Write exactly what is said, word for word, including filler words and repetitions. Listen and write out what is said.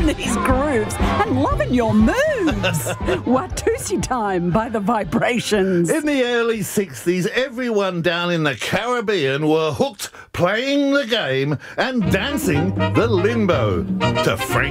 digging these grooves and loving your moves. Watusi time by the Vibrations. In the early sixties, everyone down in the Caribbean were hooked playing the game and dancing the limbo to Frank